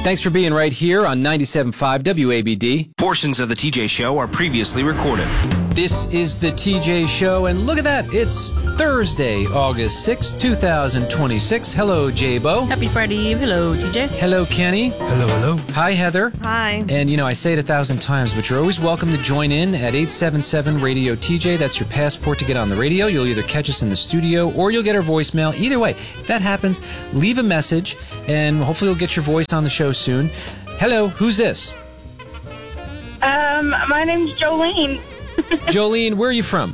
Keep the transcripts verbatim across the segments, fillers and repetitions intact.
Thanks for being right here on ninety-seven point five W A B D. Portions of the T J Show are previously recorded. This is the T J Show, and look at that. It's Thursday, August sixth, two thousand twenty-six. Hello, J-Bo. Happy Friday Eve. Hello, T J. Hello, Kenny. Hello, hello. Hi, Heather. Hi. And, you know, I say it a thousand times, but you're always welcome to join in at eight seven seven radio T J. That's your passport to get on the radio. You'll either catch us in the studio or you'll get our voicemail. Either way, if that happens, leave a message, and hopefully you'll get your voice on the show soon. Hello, who's this? Um, my name's Jolene. Jolene, where are you from?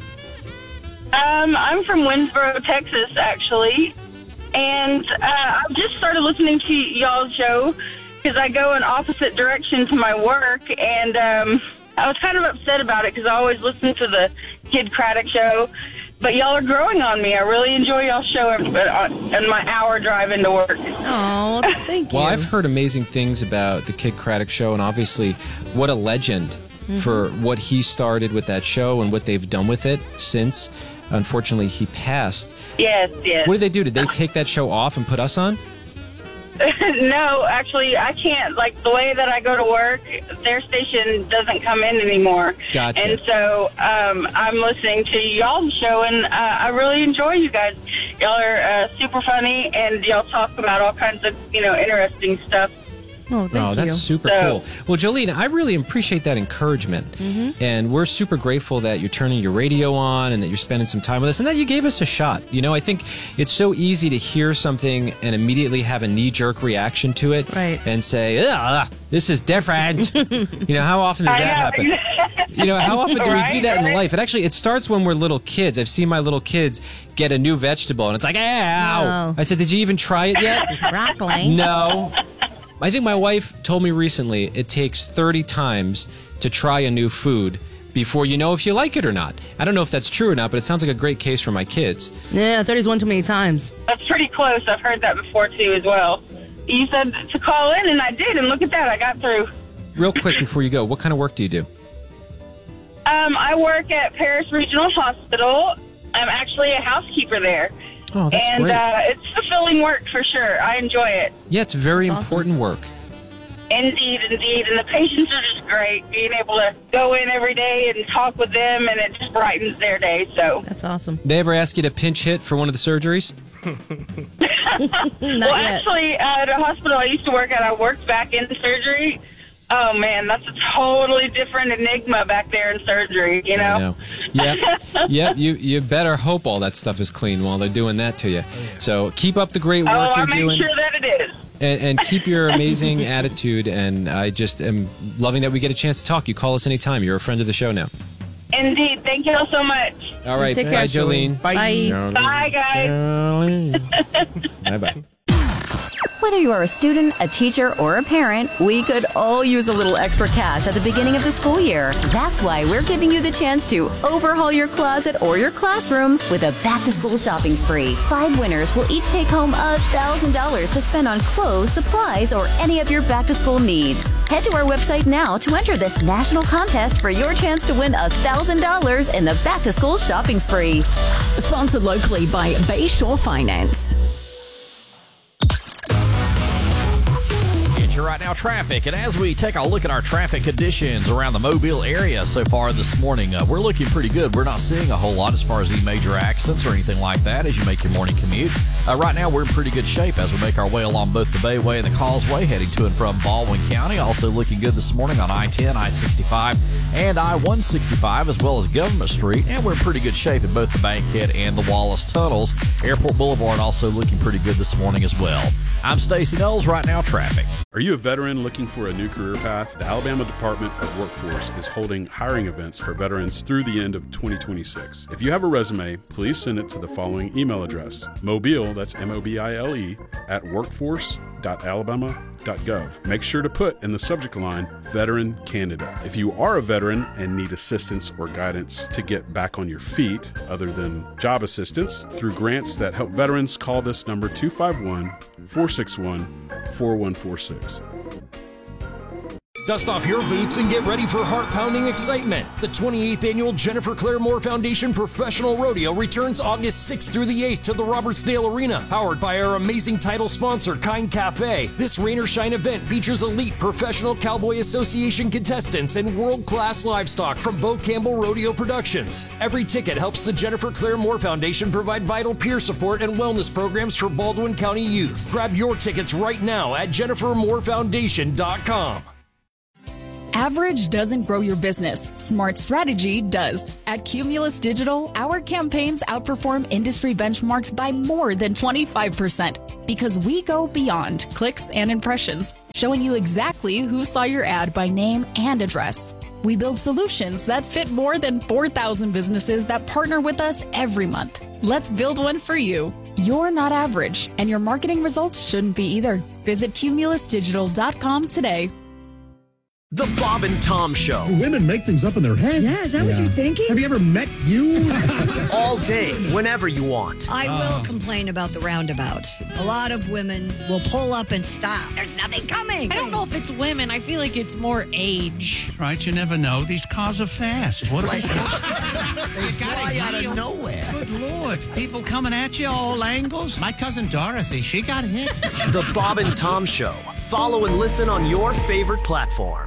Um, I'm from Winsboro, Texas, actually. And uh, I've just started listening to y'all's show because I go in opposite direction to my work. And um, I was kind of upset about it because I always listen to the Kid Craddock show. But y'all are growing on me. I really enjoy y'all's show in my hour drive into work. Oh, thank you. Well, I've heard amazing things about the Kid Craddock show, and obviously what a legend mm-hmm. for what he started with that show and what they've done with it since. Unfortunately, he passed. Yes, yes. What did they do? Did they take that show off and put us on? No, actually, I can't. Like, the way that I go to work, their station doesn't come in anymore. Gotcha. And so um, I'm listening to y'all's show, and uh, I really enjoy you guys. Y'all are uh, super funny, and y'all talk about all kinds of, you know, interesting stuff. Oh, thank oh, you. that's super so, cool. Well, Jolene, I really appreciate that encouragement. Mm-hmm. And we're super grateful that you're turning your radio on and that you're spending some time with us and that you gave us a shot. You know, I think it's so easy to hear something and immediately have a knee-jerk reaction to it. Right. And say, ugh, this is different. You know, how often does I that know. happen? You know, how often do Right, we do that right. in life? And actually, it starts when we're little kids. I've seen my little kids get a new vegetable, and it's like, ow. No. I said, did you even try it yet? Broccoli. No. I think my wife told me recently it takes thirty times to try a new food before you know if you like it or not. I don't know if that's true or not, but it sounds like a great case for my kids. Yeah, thirty's one too many times. That's pretty close. I've heard that before, too, as well. You said to call in, and I did, and look at that. I got through. Real quick before you go, what kind of work do you do? Um, I work at Paris Regional Hospital. I'm actually a housekeeper there. Oh, that's and great. uh, it's fulfilling work for sure. I enjoy it. Yeah, it's very That's important work. Indeed, indeed. And the patients are just great. Being able to go in every day and talk with them, and it just brightens their day. So That's awesome. They ever ask you to pinch hit for one of the surgeries? Not well, yet. actually, uh, at a hospital I used to work at, I worked back in surgery. Oh, man, that's a totally different enigma back there in surgery, you know? I know. Yep. Yep. You you better hope all that stuff is clean while they're doing that to you. So keep up the great work Oh, I you're make doing. sure that it is. And, and keep your amazing attitude. And I just am loving that we get a chance to talk. You call us anytime. You're a friend of the show now. Indeed. Thank you all so much. All right. Take Bye, care, Jolene. Bye. Bye. Bye, guys. Bye-bye. Whether you are a student, a teacher, or a parent, we could all use a little extra cash at the beginning of the school year. That's why we're giving you the chance to overhaul your closet or your classroom with a back-to-school shopping spree. Five winners will each take home one thousand dollars to spend on clothes, supplies, or any of your back-to-school needs. Head to our website now to enter this national contest for your chance to win one thousand dollars in the back-to-school shopping spree. Sponsored locally by Bayshore Finance. Right now, traffic. And as we take a look at our traffic conditions around the Mobile area so far this morning, uh, we're looking pretty good. We're not seeing a whole lot as far as any major accidents or anything like that as you make your morning commute. Uh, right now, we're in pretty good shape as we make our way along both the Bayway and the Causeway, heading to and from Baldwin County. Also looking good this morning on I ten, I sixty-five, and I one sixty-five, as well as Government Street. And we're in pretty good shape in both the Bankhead and the Wallace tunnels. Airport Boulevard also looking pretty good this morning as well. I'm Stacey Knowles. Right now, traffic. Are you a veteran looking for a new career path? The Alabama Department of Workforce is holding hiring events for veterans through the end of twenty twenty-six. If you have a resume, please send it to the following email address: Mobile, that's M O B I L E, at workforce dot alabama dot gov. Make sure to put in the subject line, Veteran Candidate. If you are a veteran and need assistance or guidance to get back on your feet, other than job assistance, through grants that help veterans, call this number two five one, four six one, four one four six. Dust off your boots and get ready for heart-pounding excitement. The twenty-eighth Annual Jennifer Claire Moore Foundation Professional Rodeo returns August sixth through the eighth to the Robertsdale Arena, powered by our amazing title sponsor, Kind Cafe. This rain or shine event features elite Professional Cowboy Association contestants and world-class livestock from Bo Campbell Rodeo Productions. Every ticket helps the Jennifer Claire Moore Foundation provide vital peer support and wellness programs for Baldwin County youth. Grab your tickets right now at jennifer moore foundation dot com. Average doesn't grow your business. Smart strategy does. At Cumulus Digital, our campaigns outperform industry benchmarks by more than twenty-five percent because we go beyond clicks and impressions, showing you exactly who saw your ad by name and address. We build solutions that fit more than four thousand businesses that partner with us every month. Let's build one for you. You're not average, and your marketing results shouldn't be either. Visit cumulus digital dot com today. The Bob and Tom Show. Women make things up in their head. Yeah, is that yeah. what you're thinking? Have you ever met you? All day, whenever you want. I oh. will complain about the roundabouts. A lot of women will pull up and stop. There's nothing coming. I don't know if it's women. I feel like it's more age. Right, you never know. These cars are fast. What are they? They fly out of nowhere. Good Lord. People coming at you all angles. My cousin Dorothy, she got hit. The Bob and Tom Show. Follow and listen on your favorite platform.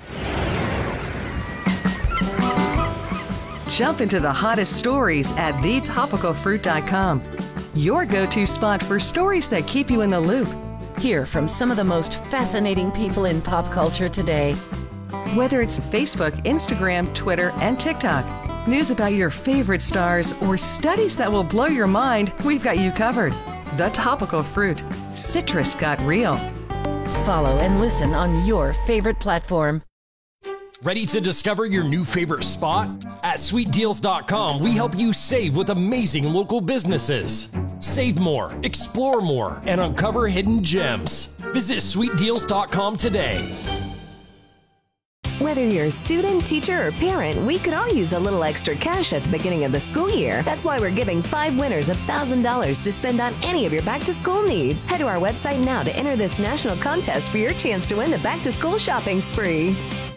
Jump into the hottest stories at the topical fruit dot com. Your go-to spot for stories that keep you in the loop. Hear from some of the most fascinating people in pop culture today. Whether it's Facebook, Instagram, Twitter, and TikTok, news about your favorite stars, or studies that will blow your mind, we've got you covered. The Topical Fruit. Citrus got real. Follow and listen on your favorite platform. Ready to discover your new favorite spot? At sweet deals dot com, we help you save with amazing local businesses. Save more, explore more, and uncover hidden gems. Visit sweet deals dot com today. Whether you're a student, teacher, or parent, we could all use a little extra cash at the beginning of the school year. That's why we're giving five winners one thousand dollars to spend on any of your back-to-school needs. Head to our website now to enter this national contest for your chance to win the back-to-school shopping spree.